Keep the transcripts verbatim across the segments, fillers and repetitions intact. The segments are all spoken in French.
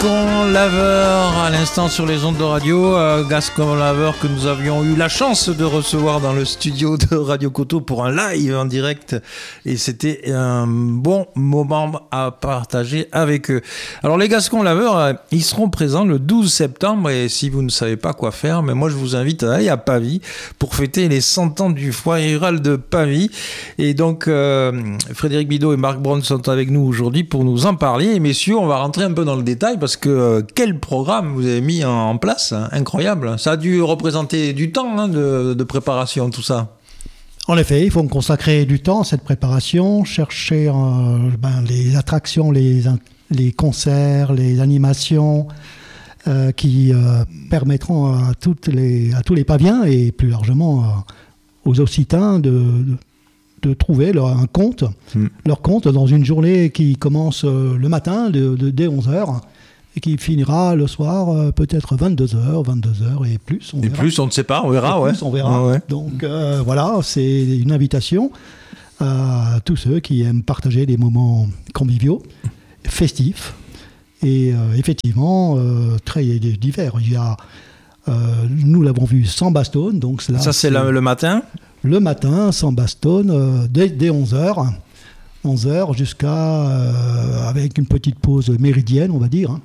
Gascon Laveur à l'instant sur les ondes de radio. Euh, Gascon Laveur que nous avions eu la chance de recevoir dans le studio de Radio Coteau pour un live en direct. Et c'était un bon moment à partager avec eux. Alors les Gascon Laveurs, euh, ils seront présents le douze septembre. Et si vous ne savez pas quoi faire, mais moi je vous invite à aller à Pavie pour fêter les cent ans du foyer rural de Pavie. Et donc euh, Frédéric Bidot et Marc Braun sont avec nous aujourd'hui pour nous en parler. Et messieurs, on va rentrer un peu dans le détail parce que euh, quel programme vous avez mis en, en place, hein, incroyable. Ça a dû représenter du temps hein, de, de préparation, tout ça. En effet, il faut consacrer du temps à cette préparation, chercher euh, ben, les attractions, les, les concerts, les animations euh, qui euh, permettront à, toutes les, à tous les paviens et plus largement euh, aux Occitans de, de de trouver leur, un compte, mmh. leur compte dans une journée qui commence euh, le matin de, de, dès onze heures et qui finira le soir euh, peut-être vingt-deux heures, vingt-deux heures et plus. On et verra. plus, on ne sait pas, on verra. Et ouais. Plus, on verra. Ah ouais. Donc euh, voilà, c'est une invitation à tous ceux qui aiment partager des moments conviviaux, festifs et euh, effectivement euh, très divers. Il y a, euh, nous l'avons vu sans baston. Donc là, ça, c'est, c'est... La, le matin Le matin, sans baston, euh, dès, dès onze heures. onze heures jusqu'à... Euh, avec une petite pause méridienne, on va dire, hein,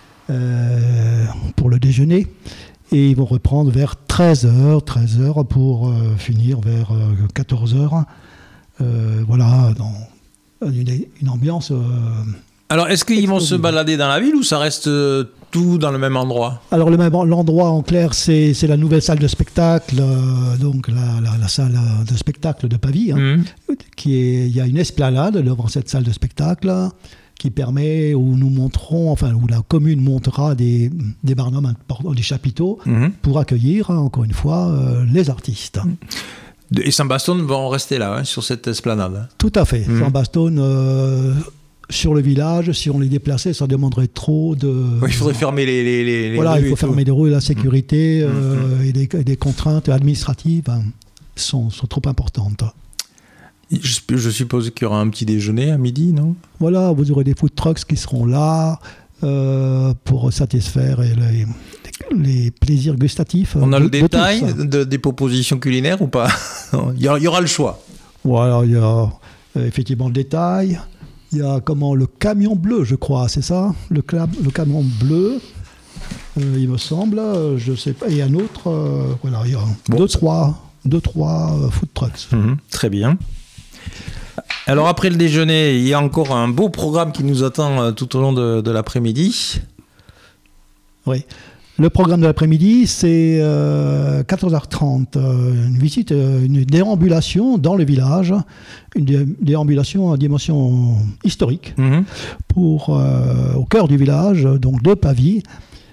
euh, pour le déjeuner. Et ils vont reprendre vers treize heures, treize heures pour euh, finir vers euh, quatorze heures. Euh, voilà, dans une, une ambiance... Euh, Alors, est-ce qu'ils vont se balader dans la ville ou ça reste euh, tout dans le même endroit ? Alors, le même, l'endroit, en clair, c'est, c'est la nouvelle salle de spectacle, euh, donc la, la, la salle de spectacle de Pavie. Hein, mmh. qui est, il y a une esplanade devant cette salle de spectacle qui permet, où nous montrons, enfin, où la commune montera des, des barnums, des chapiteaux mmh. pour accueillir, encore une fois, euh, les artistes. Et sans baston vont rester là, hein, sur cette esplanade. Tout à fait. Mmh. Sans baston... Euh, sur le village, si on les déplaçait, ça demanderait trop de... Oui, il faudrait fermer les, les, les voilà, rues. Il faut fermer les rues, la sécurité mmh. euh, et, des, et des contraintes administratives hein, sont, sont trop importantes. Je, je suppose qu'il y aura un petit déjeuner à midi, non ? Voilà, vous aurez des food trucks qui seront là euh, pour satisfaire les, les plaisirs gustatifs. On a de, le détail de de, des propositions culinaires ou pas ? il, y aura, il y aura le choix. Voilà, il y a euh, effectivement le détail. Il y a comment, le camion bleu, je crois, c'est ça ? Le, cla- le camion bleu, euh, il me semble, je ne sais pas. Et un autre, euh, voilà, il y a bon. deux, trois, deux, trois euh, food trucks. Mmh, très bien. Alors, après le déjeuner, il y a encore un beau programme qui nous attend euh, tout au long de, de l'après-midi. Oui. Le programme de l'après-midi, c'est euh, quatorze heures trente, euh, une visite, euh, une déambulation dans le village, une dé- déambulation à dimension historique, mmh. pour, euh, au cœur du village, donc de Pavie,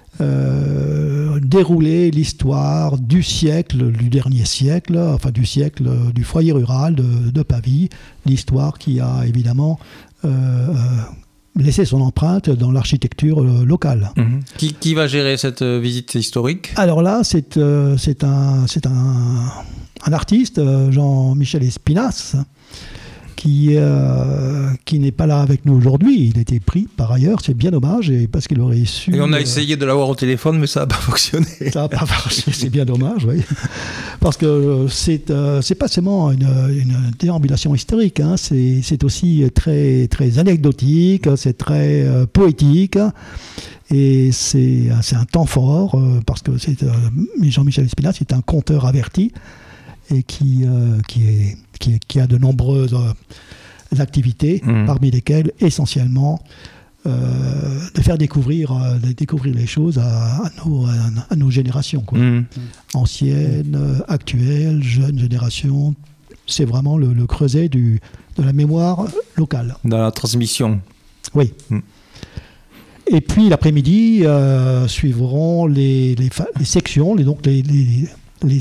euh, dérouler l'histoire du siècle, du dernier siècle, enfin du siècle du foyer rural de, de Pavie, l'histoire qui a évidemment... Euh, euh, laisser son empreinte dans l'architecture euh, locale. Mmh. Qui, qui va gérer cette euh, visite historique ? Alors là, c'est, euh, c'est, un, c'est un, un artiste, euh, Jean-Michel Espinas, qui, euh, qui n'est pas là avec nous aujourd'hui. Il a été pris par ailleurs, c'est bien dommage, et parce qu'il aurait su... Et on a euh, essayé de l'avoir au téléphone, mais ça n'a pas fonctionné. Ça n'a pas marché, c'est bien dommage, oui. Parce que c'est, euh, c'est pas seulement une, une déambulation historique, hein, c'est, c'est aussi très, très anecdotique, c'est très euh, poétique, et c'est, c'est un temps fort, euh, parce que c'est, euh, Jean-Michel Espinas est un conteur averti, et qui, euh, qui, est, qui, est, qui a de nombreuses euh, activités, mmh. parmi lesquelles essentiellement euh, de faire découvrir, euh, de découvrir les choses à, à, nos, à, à nos générations, quoi. Mmh. Anciennes, euh, actuelles, jeunes générations. C'est vraiment le, le creuset du, de la mémoire locale. Dans la transmission. Oui. Mmh. Et puis l'après-midi, euh, suivront les, les, fa- les sections, les, donc les, les, les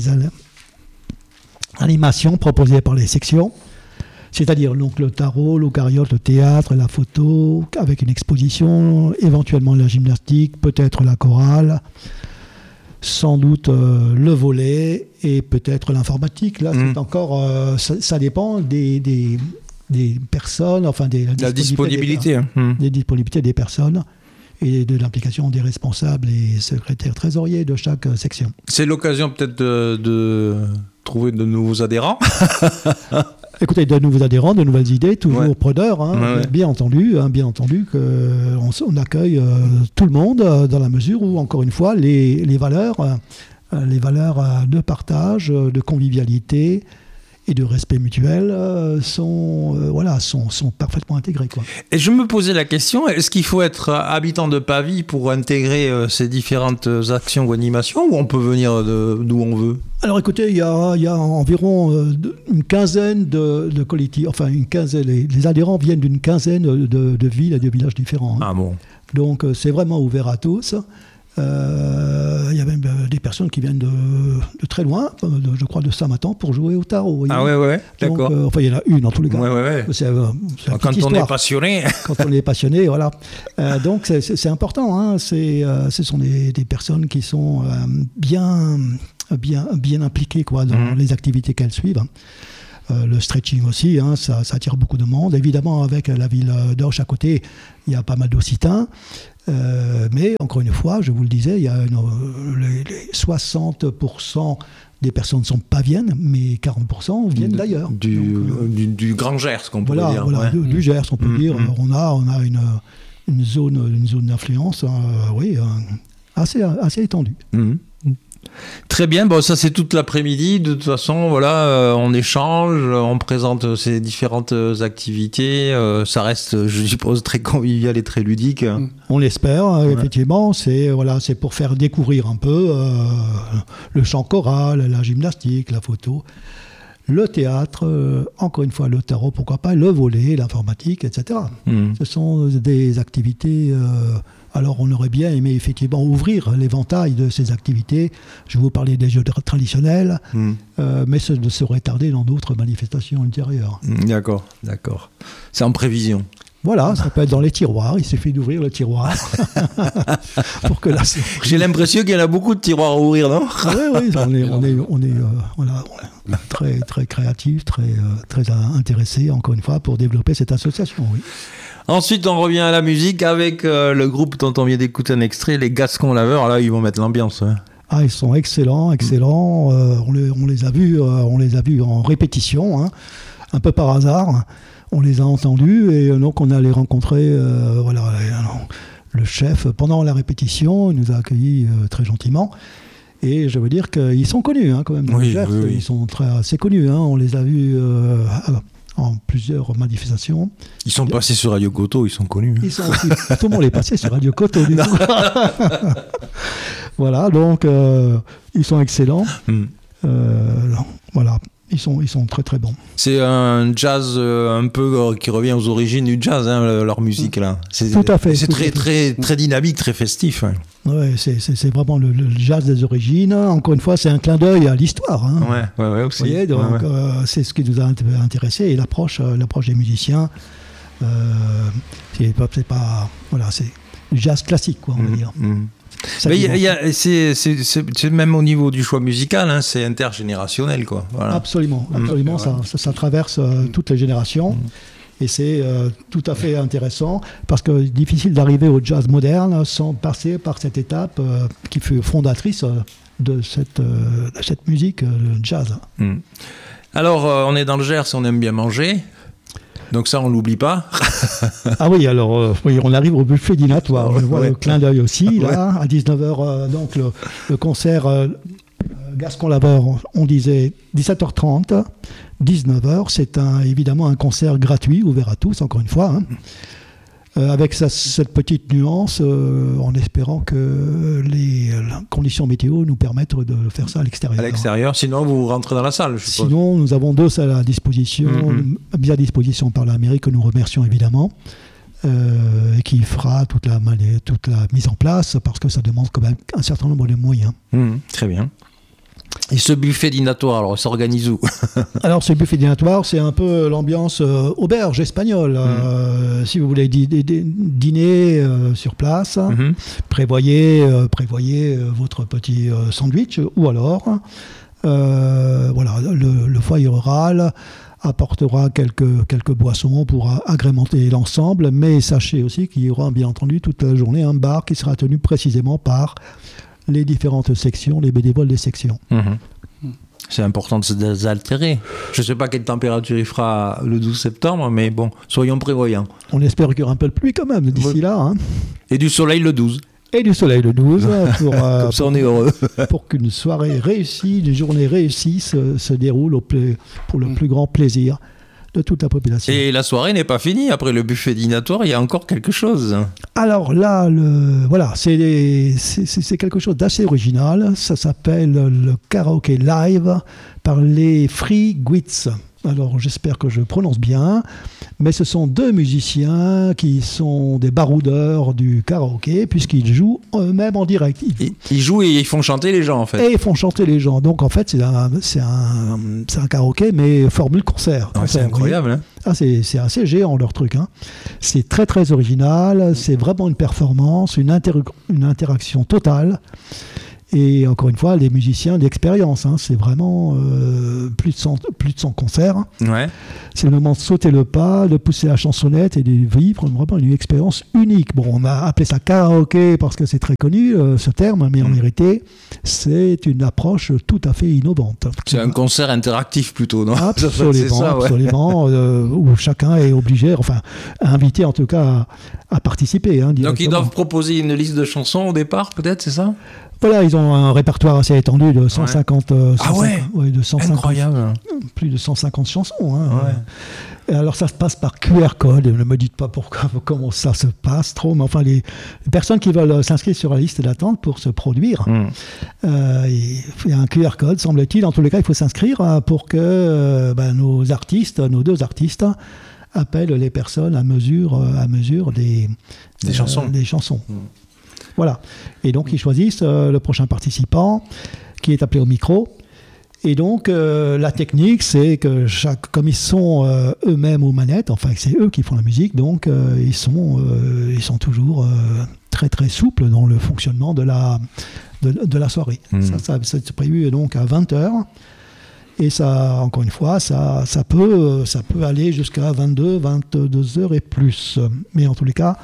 animations proposées par les sections, c'est-à-dire donc le tarot, l'eucaryote, le théâtre, la photo, avec une exposition, éventuellement la gymnastique, peut-être la chorale, sans doute euh, le volley et peut-être l'informatique. Là, mmh. c'est encore, euh, ça, ça dépend des, des, des personnes, enfin des, la, la disponibilité, disponibilité, des, mmh. des disponibilités des personnes. et de l'implication des responsables et secrétaires trésoriers de chaque section. C'est l'occasion peut-être de, de trouver de nouveaux adhérents. Écoutez, de nouveaux adhérents, de nouvelles idées, toujours ouais. preneurs, hein, ouais, ouais. bien entendu, hein, bien entendu qu'on on accueille euh, tout le monde euh, dans la mesure où, encore une fois, les, les valeurs, euh, les valeurs euh, de partage, de convivialité et de respect mutuel euh, sont, euh, voilà, sont, sont parfaitement intégrés, quoi. Et je me posais la question, est-ce qu'il faut être habitant de Pavie pour intégrer euh, ces différentes actions ou animations, ou on peut venir de, d'où on veut ? Alors écoutez, il y a, il y a environ euh, une quinzaine de, de collectifs, enfin une quinzaine, les, les adhérents viennent d'une quinzaine de, de villes et de villages différents. Hein. Ah bon. Donc euh, c'est vraiment ouvert à tous. Euh, il y a même euh, des personnes qui viennent de, de très loin, de, je crois de Saint-Matan, pour jouer au tarot. Ah ouais, ouais, d'accord. Donc, euh, enfin, il y en a une en tous les cas. Ouais, ouais, ouais. C'est, euh, c'est Quand on histoire. est passionné. Quand on est passionné, voilà. Euh, donc c'est, c'est, c'est important. Hein. C'est, euh, ce sont des, des personnes qui sont euh, bien, bien, bien impliquées quoi, dans mmh. les activités qu'elles suivent. Euh, le stretching aussi, hein, ça, ça attire beaucoup de monde. Évidemment, avec la ville d'Auch à côté, il y a pas mal d'Occitans. Euh, mais encore une fois, je vous le disais, il y a une, les, les soixante pour cent des personnes sont paviennes, mais quarante pour cent viennent d'ailleurs. Du, Donc, euh, du, du Grand Gers, qu'on voilà, pourrait dire. Voilà, ouais. du, du Gers, on peut mmh, dire. Mmh. On a, on a une, une, zone, une zone d'influence, euh, oui, euh, assez, assez étendue. Mmh. Très bien, bon, ça c'est toute l'après-midi. De toute façon, voilà, euh, on échange, on présente ces différentes activités. Euh, ça reste, je suppose, très convivial et très ludique. On l'espère, ouais. Effectivement. C'est, voilà, c'est pour faire découvrir un peu euh, le chant choral, la gymnastique, la photo, le théâtre, euh, encore une fois le tarot, pourquoi pas, le volley, l'informatique, et cetera. Mmh. Ce sont des activités... Euh, Alors, on aurait bien aimé effectivement ouvrir l'éventail de ces activités. Je vais vous parler des jeux traditionnels, mmh. euh, mais ce serait tardé dans d'autres manifestations ultérieures. D'accord, d'accord. C'est en prévision. Voilà, ça peut être dans les tiroirs. Il suffit d'ouvrir le tiroir pour que la surprise... J'ai l'impression qu'il y en a beaucoup de tiroirs à ouvrir, non ? Ah oui, oui, on est, on est, on est, euh, voilà, on est très, très créatifs, très, euh, très intéressés, encore une fois, pour développer cette association, oui. Ensuite, on revient à la musique avec euh, le groupe dont on vient d'écouter un extrait, les Gascons Laveurs. Là, ils vont mettre l'ambiance. Hein. Ah, ils sont excellents, excellents. Euh, on, les, on les a vus, euh, on les a vus en répétition, hein, un peu par hasard. On les a entendus et euh, donc on allait rencontrer, euh, voilà, le chef pendant la répétition. Il nous a accueillis euh, très gentiment. Et je veux dire qu'ils sont connus, hein, quand même. Oui, Gers, oui, oui. Ils sont très assez connus. Hein. On les a vus. Euh, en plusieurs manifestations. Ils sont passés sur Radio Coteau, ils sont connus. Hein. Ils sont aussi, tout le monde est passé sur Radio Coteau. Du coup. Voilà, donc euh, ils sont excellents. Mm. Euh, voilà, ils sont, ils sont très très bons. C'est un jazz euh, un peu euh, qui revient aux origines du jazz, hein, leur musique là. C'est, tout à fait. C'est tout très, à fait. très, très dynamique, très festif. Hein. Ouais, c'est, c'est, c'est vraiment le, le jazz des origines. Encore une fois, c'est un clin d'œil à l'histoire. Hein. Ouais, ouais, ouais, aussi. Vous voyez, donc ouais, ouais. Euh, c'est ce qui nous a intéressé et l'approche, euh, l'approche des musiciens. Euh, c'est pas, c'est pas, voilà, c'est du jazz classique, quoi, on va mmh, dire. Mmh. Mais y a, y a, c'est, c'est, c'est, c'est même au niveau du choix musical, hein, c'est intergénérationnel, quoi. Voilà. Absolument, absolument, mmh, ça, ouais. ça, ça traverse euh, toutes les générations. Mmh. Et c'est euh, tout à fait intéressant parce que c'est difficile d'arriver au jazz moderne sans passer par cette étape euh, qui fut fondatrice euh, de, cette, euh, de cette musique euh, jazz. Mmh. Alors, euh, on est dans le Gers, on aime bien manger. Donc ça, on l'oublie pas. Ah oui, alors euh, oui, on arrive au buffet dînatoire. Je vois ouais. le clin d'œil aussi, là, ouais. à dix-neuf heures. Euh, donc le, le concert euh, Gascons Laveurs, on disait dix-sept heures trente, dix-neuf heures. C'est un, évidemment un concert gratuit, ouvert à tous, encore une fois. Hein. Euh, avec sa, cette petite nuance, euh, en espérant que les conditions météo nous permettent de faire ça à l'extérieur. À l'extérieur, sinon vous rentrez dans la salle, je suppose. Sinon, nous avons deux salles à disposition, mm-hmm. mis à disposition par la mairie, que nous remercions évidemment, euh, et qui fera toute la, toute la mise en place, parce que ça demande quand même un certain nombre de moyens. Mm, très bien. Et ce buffet dînatoire, alors, s'organise où ? Alors, ce buffet dînatoire, c'est un peu l'ambiance euh, auberge espagnole. Mmh. Euh, si vous voulez di- di- dîner euh, sur place, mmh. prévoyez, euh, prévoyez euh, votre petit euh, sandwich, ou alors, euh, voilà, le, le foyer rural apportera quelques, quelques boissons pour agrémenter l'ensemble, mais sachez aussi qu'il y aura bien entendu toute la journée un bar qui sera tenu précisément par les différentes sections, les bénévoles des sections. Mmh. C'est important de se désaltérer. Je ne sais pas quelle température il fera le douze septembre, mais bon, soyons prévoyants. On espère qu'il y aura un peu de pluie quand même d'ici oui. là. Hein. Et du soleil le douze. Et du soleil le douze, pour, euh, Comme ça pour, on est heureux. pour qu'une soirée réussie, une journée réussie se, se déroule au plus, pour le mmh. plus grand plaisir de toute la population. Et la soirée n'est pas finie. Après le buffet dînatoire, il y a encore quelque chose. Alors là, le, voilà, c'est, c'est, c'est quelque chose d'assez original. Ça s'appelle le karaoké live par les Free Gwits. Alors j'espère que je prononce bien, mais ce sont deux musiciens qui sont des baroudeurs du karaoké, puisqu'ils jouent eux-mêmes en direct. Ils, ils jouent et ils font chanter les gens en fait. Et ils font chanter les gens. Donc en fait c'est un, c'est un, c'est un karaoké, mais formule concert. Ouais, c'est incroyable. Hein. Ah, c'est, c'est assez géant leur truc. Hein. C'est très très original, c'est vraiment une performance, une, inter- une interaction totale. Et encore une fois, les musiciens d'expérience, hein, c'est vraiment euh, plus, de cent, plus de cent concerts. Ouais. C'est le moment de sauter le pas, de pousser la chansonnette et de vivre vraiment une expérience unique. Bon, on a appelé ça karaoké parce que c'est très connu, euh, ce terme, mais en mmh. vérité, c'est une approche tout à fait innovante. C'est un concert interactif plutôt, non ? Absolument, c'est ça, ouais. absolument euh, où chacun est obligé, enfin, invité en tout cas à, à participer. Hein, Donc ils doivent proposer une liste de chansons au départ, peut-être, c'est ça ? Voilà, ils ont un répertoire assez étendu de cent cinquante, ouais. cent cinquante, ah ouais, ouais de cent cinquante, incroyable. Plus de cent cinquante chansons. Hein. Ouais. Et alors ça se passe par Q R code. Ne me dites pas pourquoi, comment ça se passe trop, mais enfin les, les personnes qui veulent s'inscrire sur la liste d'attente pour se produire, mm. euh, il y a un Q R code, semble-t-il. En tous les cas, il faut s'inscrire pour que euh, ben, nos artistes, nos deux artistes, appellent les personnes à mesure, à mesure des, des euh, chansons. Des chansons. Mm. Voilà. Et donc, ils choisissent euh, le prochain participant qui est appelé au micro. Et donc, euh, la technique, c'est que chaque, comme ils sont euh, eux-mêmes aux manettes, enfin, c'est eux qui font la musique, donc euh, ils, sont, euh, ils sont toujours euh, très, très souples dans le fonctionnement de la, de, de la soirée. Mmh. Ça, ça, c'est prévu donc à vingt heures. Et ça, encore une fois, ça, ça, peut, ça peut aller jusqu'à vingt-deux, vingt-deux heures et plus. Mais en tous les cas,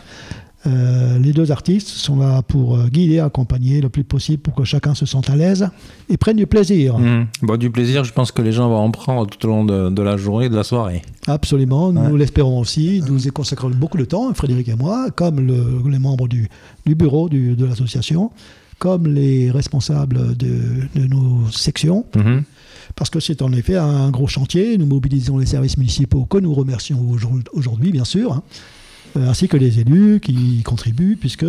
Euh, les deux artistes sont là pour euh, guider, accompagner le plus possible pour que chacun se sente à l'aise et prenne du plaisir. Mmh. Bon, du plaisir, je pense que les gens vont en prendre tout au long de, de la journée, de la soirée. Absolument, nous ouais. l'espérons aussi. Nous y consacrons beaucoup de temps, Frédéric et moi, comme le, les membres du, du bureau du, de l'association, comme les responsables de, de nos sections. Mmh. Parce que c'est en effet un gros chantier. Nous mobilisons les services municipaux que nous remercions aujourd'hui, bien sûr, hein. Ainsi que les élus qui y contribuent, puisque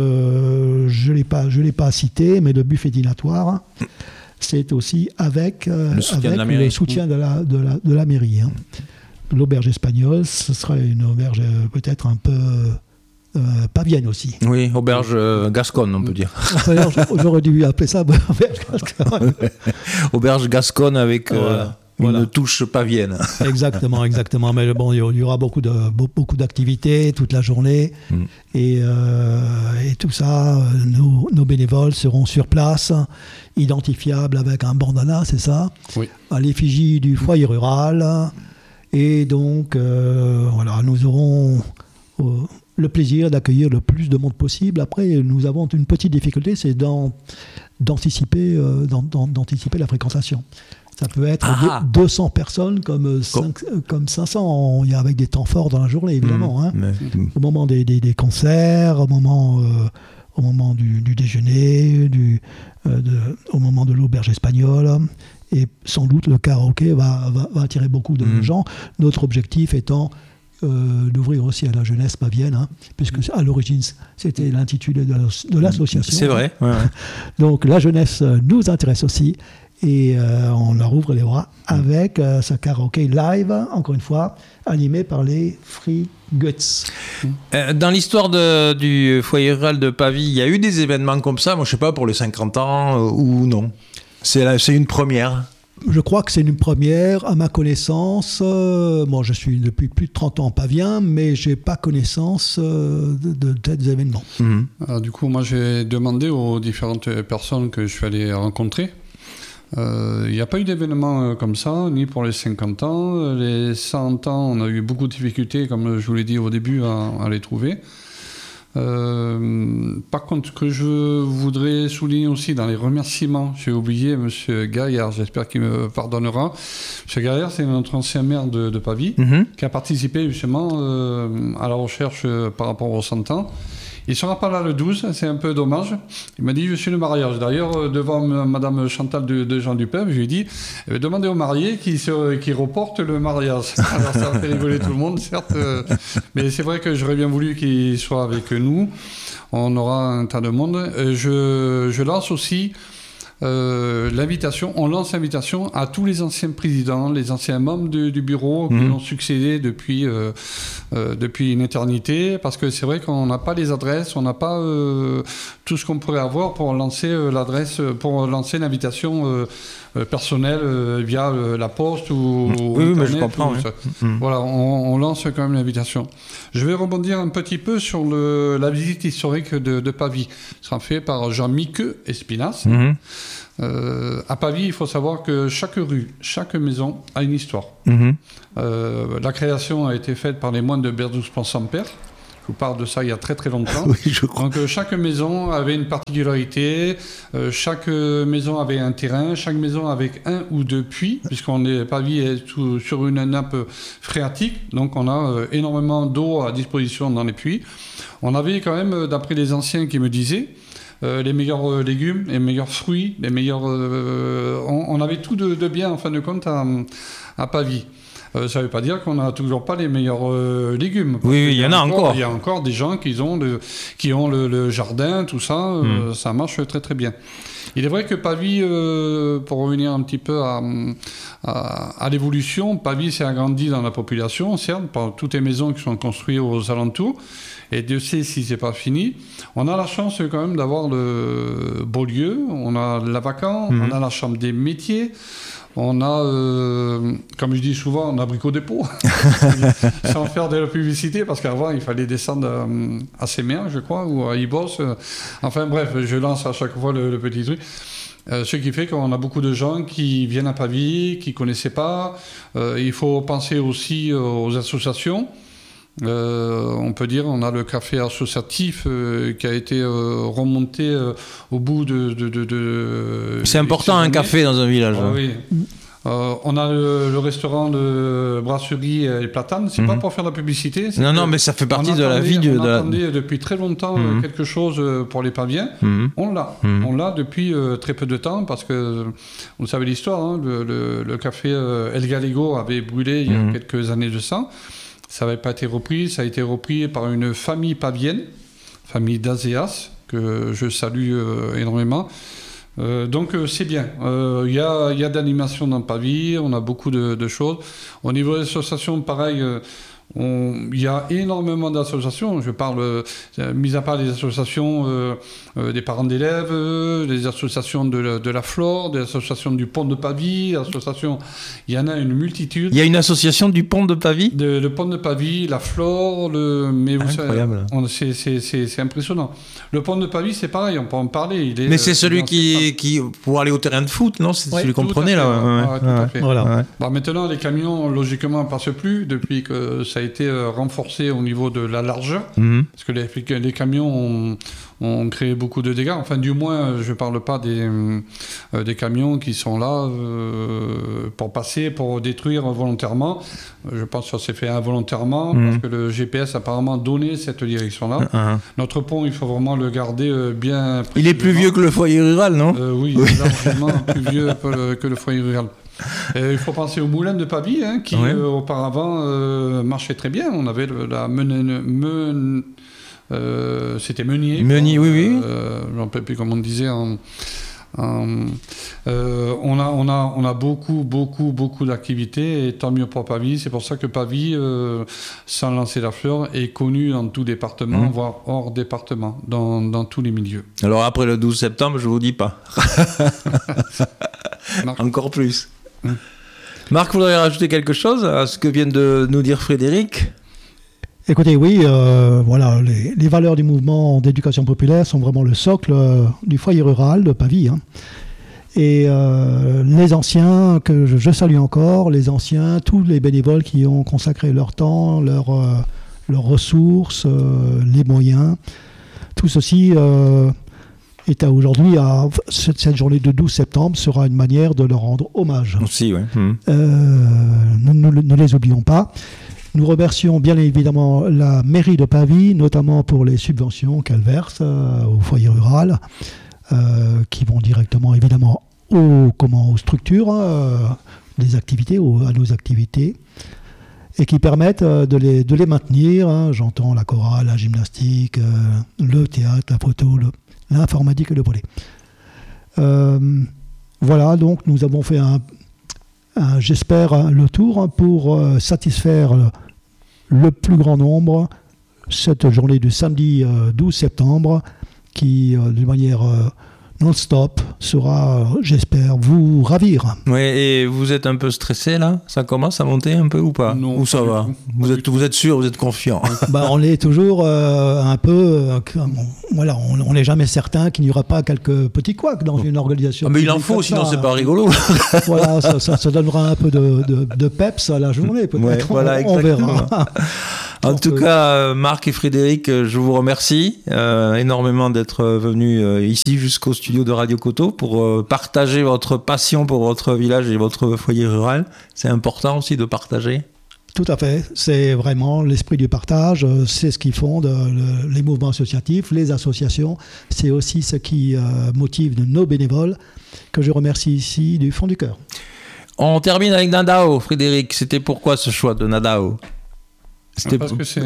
euh, je ne l'ai pas, je l'ai pas cité, mais le buffet dînatoire, c'est aussi avec, euh, le soutien, avec de, la le soutien de, la, de, la, de la mairie. Hein. L'auberge espagnole, ce sera une auberge euh, peut-être un peu euh, pavienne aussi. Oui, auberge euh, gasconne, on peut dire. Alors, j'aurais dû appeler ça auberge gasconne. Auberge gasconne avec... Euh... Voilà. Une voilà. touche pavienne. Exactement, exactement. Mais bon, il y aura beaucoup, de, beaucoup d'activités toute la journée. Mm. Et, euh, et tout ça, nos, nos bénévoles seront sur place, identifiables avec un bandana, c'est ça ? Oui. À l'effigie du foyer rural. Et donc, euh, voilà, nous aurons euh, le plaisir d'accueillir le plus de monde possible. Après, nous avons une petite difficulté, c'est d'an, d'anticiper, euh, d'an, d'anticiper la fréquentation. Ça peut être ah. deux cents personnes comme, cinq, comme cinq cents, il y a avec des temps forts dans la journée, évidemment. Mmh, hein. mais... Au moment des, des, des concerts, au moment, euh, au moment du, du déjeuner, du, euh, de, au moment de l'auberge espagnole. Et sans doute, le karaoké va, va, va attirer beaucoup de mmh. gens. Notre objectif étant euh, d'ouvrir aussi à la jeunesse pavienne, hein, puisque à l'origine, c'était l'intitulé de, de l'association. C'est vrai. Ouais, ouais. Donc, la jeunesse nous intéresse aussi. Et euh, on leur ouvre les bras avec euh, ce karaoké live, encore une fois, animé par les Free Guts. Euh, dans l'histoire de, du foyer rural de Pavie, il y a eu des événements comme ça, moi je sais pas, pour les cinquante ans euh, ou non. C'est, la, c'est une première. Je crois que c'est une première, à ma connaissance. Euh, moi, je suis depuis plus de trente ans pavien, mais je n'ai pas connaissance euh, de, de tels événements. Mmh. Alors, du coup, moi, j'ai demandé aux différentes personnes que je suis allé rencontrer Il n'y a pas eu d'événement euh, comme ça, ni pour les cinquante ans. Les cent ans, on a eu beaucoup de difficultés, comme je vous l'ai dit au début, à, à les trouver. Euh, par contre, ce que je voudrais souligner aussi dans les remerciements, j'ai oublié M. Gaillard, j'espère qu'il me pardonnera. M. Gaillard, c'est notre ancien maire de, de Pavie, mm-hmm. qui a participé justement euh, à la recherche euh, par rapport aux cent ans. Il ne sera pas là le douze, c'est un peu dommage. Il m'a dit, je suis le mariage. D'ailleurs, devant Mme Chantal de, de Jean Dupeuple, je lui ai dit, eh, demandez au marié qui, se, qui reporte le mariage. Alors ça a fait rigoler tout le monde, certes. Euh, mais c'est vrai que j'aurais bien voulu qu'il soit avec nous. On aura un tas de monde. Je, je lance aussi euh, l'invitation, on lance l'invitation à tous les anciens présidents, les anciens membres du, du bureau mmh. qui ont succédé depuis, euh, euh, depuis une éternité, parce que c'est vrai qu'on n'a pas les adresses, on n'a pas euh, tout ce qu'on pourrait avoir pour lancer euh, l'adresse, pour lancer l'invitation euh, euh, personnelle euh, via euh, la poste ou, mmh. ou oui, Internet, mais je comprends. Ou, Oui. Mmh. Voilà, on, on lance quand même l'invitation. Je vais rebondir un petit peu sur le, la visite historique de, de Pavie. Ce sera fait par Jean-Mique Espinasse. Mmh. Euh, à Pavie, il faut savoir que chaque rue, chaque maison a une histoire. Mmh. Euh, la création a été faite par les moines de Berdoues-Pont-Saint-Père. Je vous parle de ça il y a très très longtemps. Oui, je crois. Donc euh, chaque maison avait une particularité, euh, chaque maison avait un terrain, chaque maison avec un ou deux puits, puisqu'on est Pavie est tout, sur une nappe phréatique, donc on a euh, énormément d'eau à disposition dans les puits. On avait quand même, d'après les anciens qui me disaient, Euh, les meilleurs euh, légumes, les meilleurs fruits, les meilleurs. Euh, on, on avait tout de, de bien en fin de compte à, à Pavie. Euh, ça ne veut pas dire qu'on n'a toujours pas les meilleurs euh, légumes. Oui, il y, y en a encore. Il y a encore des gens qui ont le, qui ont le, le jardin, tout ça. Mm. Euh, ça marche très très bien. Il est vrai que Pavie, euh, pour revenir un petit peu à, à, à l'évolution, Pavie s'est agrandi dans la population, certes, par toutes les maisons qui sont construites aux alentours. Et Dieu sait si c'est pas fini. On a la chance quand même d'avoir le Beaulieu, on a la Vacan, mmh. on a la Chambre des métiers, on a, euh, comme je dis souvent, on a Brico Dépôt, sans faire de la publicité, parce qu'avant il fallait descendre à, à Sémère, je crois, ou à Ibos. Enfin bref, je lance à chaque fois le, le petit truc. Euh, ce qui fait qu'on a beaucoup de gens qui viennent à Pavie, qui ne connaissaient pas. Euh, il faut penser aussi aux associations. Euh, on peut dire on a le café associatif euh, qui a été euh, remonté euh, au bout de, de, de, de c'est important un café dans un village. Ah, oui. Euh, on a le, le restaurant de brasserie et platane, c'est mm-hmm. pas pour faire de la publicité. Non, non, mais ça fait partie de la vie. On de attendait la... depuis très longtemps mm-hmm. quelque chose pour les Paviens. Mm-hmm. On l'a. Mm-hmm. On l'a depuis euh, très peu de temps parce que, vous savez l'histoire, hein, le, le, le café euh, El Gallego avait brûlé il y a mm-hmm. quelques années de ça. Ça n'avait pas été repris, ça a été repris par une famille pavienne, famille d'Azéas, que je salue euh, énormément. Euh, donc euh, c'est bien. Il euh, y a, y a d'animation dans Pavie, on a beaucoup de, de choses. Au niveau des associations, pareil, il euh, y a énormément d'associations. Je parle, euh, mis à part les associations euh, euh, des parents d'élèves, euh, des associations de la, de la Flore, des associations du Pont de Pavie, associations, il y en a une multitude. Il y a une association du Pont de Pavie de, Le Pont de Pavie, la Flore, le... mais vous incroyable. savez, on, c'est, c'est, c'est, c'est impressionnant. Le Pont de Pavie, c'est pareil, on peut en parler. Il est, mais c'est celui qui, qui, pour aller au terrain de foot, non? C'est ouais, celui qu'on prenait là. Ouais, ouais, tout ouais, à fait. Voilà. Ouais. Bon, maintenant, les camions, logiquement, ne passent plus depuis que ça a été renforcé au niveau de la largeur. Mm-hmm. Parce que les, les camions ont, ont créé beaucoup de dégâts. Enfin, du moins, je ne parle pas des, euh, des camions qui sont là euh, pour passer, pour détruire volontairement. Je pense que ça s'est fait involontairement mm-hmm. parce que le G P S a apparemment donné cette direction-là. Mm-hmm. Notre pont, il faut vraiment le garder euh, bien... Il est plus vieux que le foyer rural, non? euh, Oui, oui. Largement plus vieux que le, que le foyer rural. Et il faut penser au moulin de Pavie, hein, qui ouais. euh, auparavant euh, marchait très bien. On avait le, la men, men, euh, c'était Meunier. Meunier, oui, oui. Euh, je ne me rappelle plus comment on disait. En, en, euh, on, a, on, a, on a beaucoup, beaucoup, beaucoup d'activités, et tant mieux pour Pavie. C'est pour ça que Pavie, euh, sans lancer la fleur, est connu dans tout département, mmh. voire hors département, dans, dans tous les milieux. Alors après le douze septembre, je ne vous dis pas. Encore plus. Mmh. Marc, vous voudriez rajouter quelque chose à ce que vient de nous dire Frédéric? Écoutez, oui, euh, voilà, les, les valeurs du mouvement d'éducation populaire sont vraiment le socle euh, du foyer rural de Pavie. Hein. Et euh, les anciens, que je, je salue encore, les anciens, tous les bénévoles qui ont consacré leur temps, leur, euh, leurs ressources, euh, les moyens, tout ceci euh, est à aujourd'hui, à, cette, cette journée de douze septembre sera une manière de leur rendre hommage. Aussi, oui. Mmh. Euh, nous ne, ne les oublions pas. Nous remercions bien évidemment la mairie de Pavie, notamment pour les subventions qu'elle verse euh, au foyer rural. Euh, qui vont directement évidemment aux, comment, aux structures, euh, des activités, aux, à nos activités, et qui permettent euh, de, les, de les maintenir. Hein, j'entends la chorale, la gymnastique, euh, le théâtre, la photo, le, l'informatique et le volley. Euh, voilà, donc nous avons fait un, un j'espère, le tour pour euh, satisfaire le, le plus grand nombre cette journée du samedi euh, douze septembre, qui, euh, de manière euh, non-stop, sera, euh, j'espère, vous ravir. Oui, et vous êtes un peu stressé, là ? Ça commence à monter un peu ou pas ? Non, ou ça pas va ? Vous êtes, vous êtes sûr, vous êtes confiant ? Bah, on est toujours euh, un peu... Euh, voilà, on n'est jamais certain qu'il n'y aura pas quelques petits couacs dans une organisation. Ah, mais il en faut, sinon ça, c'est pas rigolo. Voilà, ça, ça, ça donnera un peu de, de, de peps à la journée, peut-être. Ouais, voilà, on, on verra. En Donc, tout euh, cas, Marc et Frédéric, je vous remercie euh, énormément d'être venus euh, ici jusqu'au studio de Radio Coteau pour euh, partager votre passion pour votre village et votre foyer rural. C'est important aussi de partager. Tout à fait. C'est vraiment l'esprit du partage. C'est ce qui fonde le, les mouvements associatifs, les associations. C'est aussi ce qui euh, motive nos bénévoles, que je remercie ici du fond du cœur. On termine avec Nadao, Frédéric. C'était pourquoi ce choix de Nadao ? C'était Parce que c'est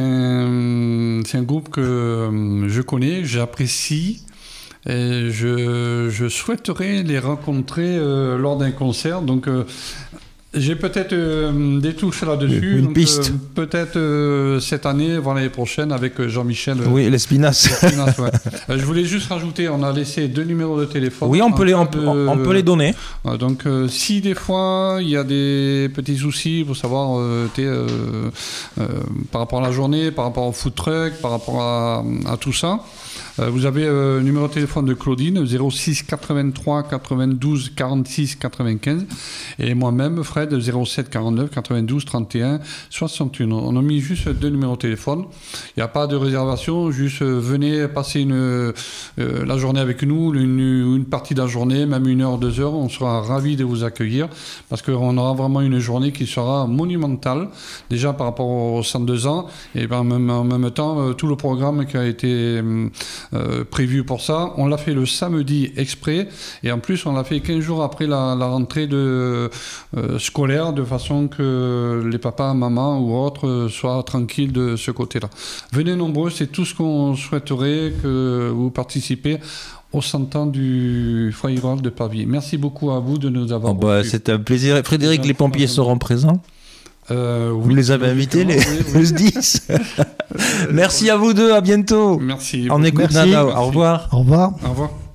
un, c'est un groupe que je connais, j'apprécie. Et je, je souhaiterais les rencontrer euh, lors d'un concert. Donc, euh, j'ai peut-être euh, des touches là-dessus. Une donc, piste. Euh, peut-être euh, cette année, voire l'année prochaine, avec Jean-Michel. Euh, oui, l'Espinasse. l'Espinasse ouais. euh, je voulais juste rajouter, on a laissé deux numéros de téléphone. Oui, on peut, les, on, de, on peut les donner. Euh, donc, euh, si des fois, il y a des petits soucis, il faut savoir, euh, euh, euh, par rapport à la journée, par rapport au food truck, par rapport à, à tout ça. Vous avez le euh, numéro de téléphone de Claudine, zéro six quatre-vingt-trois quatre-vingt-douze quarante-six quatre-vingt-quinze, et moi-même, Fred, zéro sept quarante-neuf quatre-vingt-douze trente et un soixante-et un. On a mis juste deux numéros de téléphone. Il n'y a pas de réservation, juste euh, venez passer une, euh, la journée avec nous, une, une partie de la journée, même une heure, deux heures. On sera ravis de vous accueillir parce qu'on aura vraiment une journée qui sera monumentale, déjà par rapport aux cent deux ans, et ben, même, en même temps, euh, tout le programme qui a été euh, Euh, prévu pour ça. On l'a fait le samedi exprès et en plus on l'a fait quinze jours après la, la rentrée de, euh, scolaire, de façon que les papas, mamans ou autres soient tranquilles de ce côté-là. Venez nombreux, c'est tout ce qu'on souhaiterait, que vous participez au cent ans du foyer rural de Pavie. Merci beaucoup à vous de nous avoir oh bah, c'est un plaisir. Frédéric, les pompiers seront présents. Euh, oui, vous les avez invités, les oui, oui. le S D I S. Merci à vous deux, à bientôt. Merci. On écoute Merci. Nada. Au revoir. Au revoir. Au revoir.